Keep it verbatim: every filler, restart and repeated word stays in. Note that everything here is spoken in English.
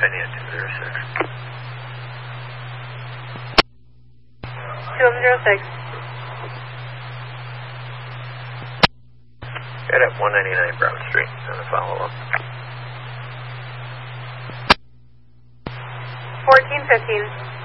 Penny at two zero six. two zero six. Got at one ninety-nine Brown Street on the follow-up. fourteen fifteen.